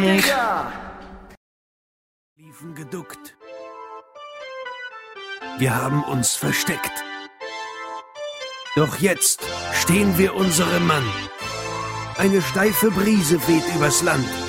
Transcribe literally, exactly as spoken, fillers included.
Panik. Liefen geduckt. Wir haben uns versteckt. Doch jetzt stehen wir unserem Mann. Eine steife Brise weht übers Land.